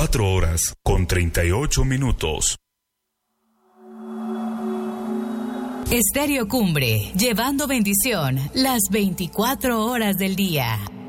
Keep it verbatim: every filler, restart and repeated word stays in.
Cuatro horas con treinta y ocho minutos. Estéreo Cumbre, llevando bendición las veinticuatro horas del día.